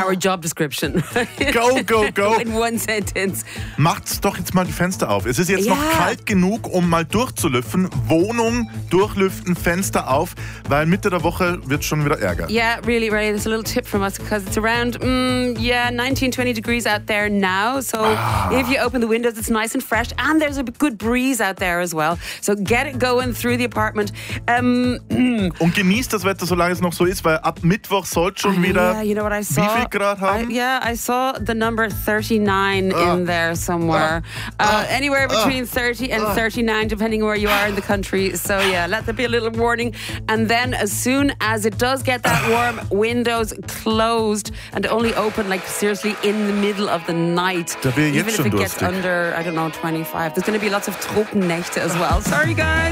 our job description. Go, go, go. In one sentence. Macht's doch jetzt mal die Fenster auf. Es ist jetzt noch kalt genug, um mal durchzulüften. Wohnung durchlüften, Fenster auf, weil Mitte der Woche wird schon wieder Ärger. Yeah, really, Ray. There's a little tip from us because it's around, 19, 20 degrees out there now. So if you open the windows, it's nice and fresh. And there's a good breeze out there as well. So get it going through the apartment. Und genießt das Wetter, solange es noch so ist, weil ab Mittwoch soll es schon wieder you know what I saw? wie viel Grad haben? I saw the number 39 in there somewhere. Anywhere between 30 and 39, depending where you are in the country. So yeah, let there be a little warning. And then as soon as it does get that warm, windows closed and only open like seriously in the middle of the night. Da wäre Even jetzt if schon it gets durstig. under, 25. There's going to be lots of Tropennächte as well. Sorry guys.